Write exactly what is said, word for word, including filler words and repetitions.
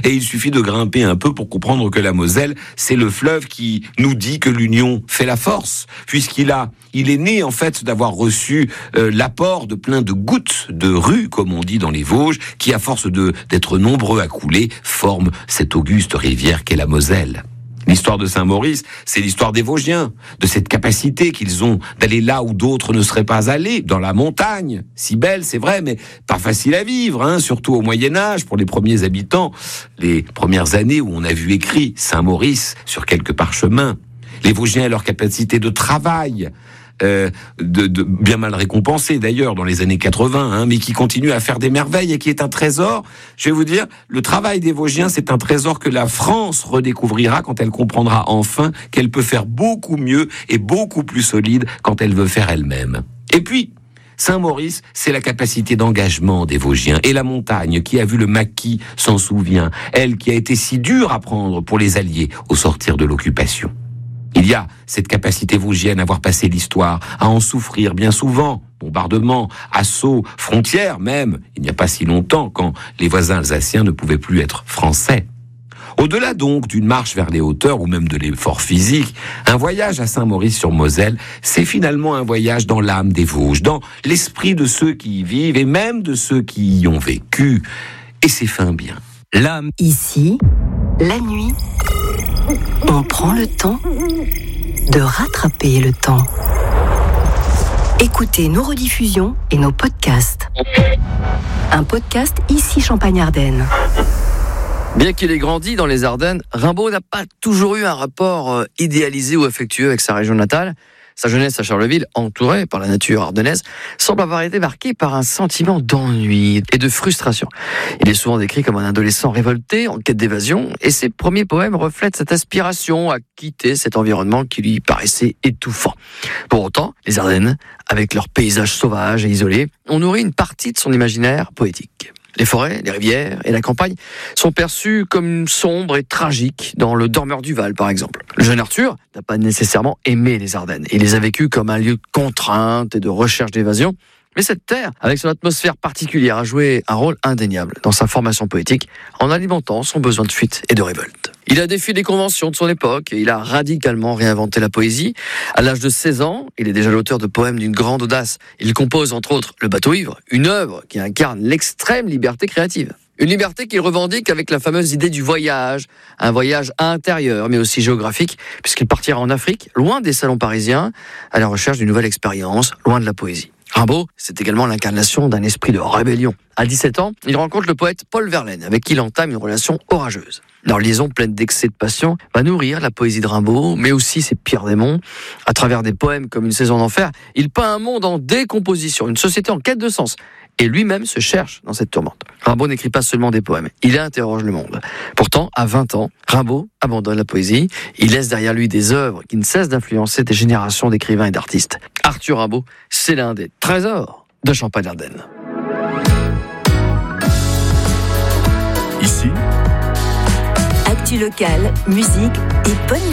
Et il suffit de grimper un peu pour comprendre que la Moselle, c'est le fleuve qui nous dit que l'union fait la force, puisqu'il a, il est né en fait d'avoir reçu euh, l'apport de plein de gouttes de rue, comme on dit dans les Vosges, qui à force de d'être nombreux à couler, forment cette auguste rivière qu'est la Moselle. L'histoire de Saint-Maurice, c'est l'histoire des Vosgiens, de cette capacité qu'ils ont d'aller là où d'autres ne seraient pas allés, dans la montagne, si belle, c'est vrai, mais pas facile à vivre, hein, surtout au Moyen-Âge, pour les premiers habitants, les premières années où on a vu écrit Saint-Maurice sur quelques parchemins. Les Vosgiens et leur capacité de travail, Euh, de, de bien mal récompensé d'ailleurs dans les années quatre-vingts, hein, mais qui continue à faire des merveilles et qui est un trésor. Je vais vous dire, le travail des Vosgiens, c'est un trésor que la France redécouvrira quand elle comprendra enfin qu'elle peut faire beaucoup mieux et beaucoup plus solide quand elle veut faire elle-même. Et puis, Saint-Maurice, c'est la capacité d'engagement des Vosgiens. Et la montagne, qui a vu le maquis, s'en souvient. Elle qui a été si dure à prendre pour les Alliés au sortir de l'occupation. Il y a cette capacité vosgienne à voir passer l'histoire, à en souffrir bien souvent. Bombardements, assauts, frontières même, il n'y a pas si longtemps, quand les voisins alsaciens ne pouvaient plus être français. Au-delà donc d'une marche vers les hauteurs ou même de l'effort physique, un voyage à Saint-Maurice-sur-Moselle, c'est finalement un voyage dans l'âme des Vosges, dans l'esprit de ceux qui y vivent et même de ceux qui y ont vécu. Et c'est fin bien. L'âme. Ici, la nuit, on prend le temps de rattraper le temps. Écoutez nos rediffusions et nos podcasts. Un podcast Ici Champagne-Ardenne. Bien qu'il ait grandi dans les Ardennes, Rimbaud n'a pas toujours eu un rapport idéalisé ou affectueux avec sa région natale. Sa jeunesse à Charleville, entourée par la nature ardennaise, semble avoir été marquée par un sentiment d'ennui et de frustration. Il est souvent décrit comme un adolescent révolté, en quête d'évasion, et ses premiers poèmes reflètent cette aspiration à quitter cet environnement qui lui paraissait étouffant. Pour autant, les Ardennes, avec leurs paysages sauvages et isolés, ont nourri une partie de son imaginaire poétique. Les forêts, les rivières et la campagne sont perçus comme sombres et tragiques dans Le Dormeur du Val, par exemple. Le jeune Arthur n'a pas nécessairement aimé les Ardennes. Il les a vécues comme un lieu de contrainte et de recherche d'évasion. Mais cette terre, avec son atmosphère particulière, a joué un rôle indéniable dans sa formation poétique, en alimentant son besoin de fuite et de révolte. Il a défié les conventions de son époque et il a radicalement réinventé la poésie. À l'âge de seize ans, il est déjà l'auteur de poèmes d'une grande audace. Il compose entre autres Le Bateau ivre, une œuvre qui incarne l'extrême liberté créative. Une liberté qu'il revendique avec la fameuse idée du voyage, un voyage intérieur mais aussi géographique, puisqu'il partira en Afrique, loin des salons parisiens, à la recherche d'une nouvelle expérience, loin de la poésie. Rimbaud, c'est également l'incarnation d'un esprit de rébellion. À dix-sept ans, il rencontre le poète Paul Verlaine, avec qui il entame une relation orageuse. Leur liaison pleine d'excès de passion va nourrir la poésie de Rimbaud, mais aussi ses pires démons. À travers des poèmes comme Une saison d'enfer, il peint un monde en décomposition, une société en quête de sens. Et lui-même se cherche dans cette tourmente. Rimbaud n'écrit pas seulement des poèmes, il interroge le monde. Pourtant, à vingt ans, Rimbaud abandonne la poésie. Il laisse derrière lui des œuvres qui ne cessent d'influencer des générations d'écrivains et d'artistes. Arthur Rimbaud, c'est l'un des trésors de Champagne-Ardenne. Ici, actu locale, musique et bonne